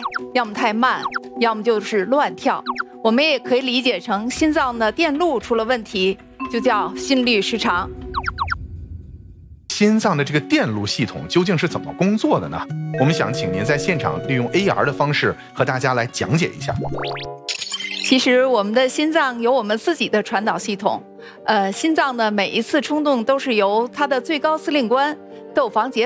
要么太慢，要么就是乱跳。我们也可以理解成心脏的电路出了问题，就叫心律失常。 心脏的这个电路系统究竟是怎么工作的呢？我们想请您在现场利用 AR 的方式和大家来讲解一下。 其实我们的心脏有我们自己的传导系统，心脏的每一次冲动都是由它的最高司令官窦房结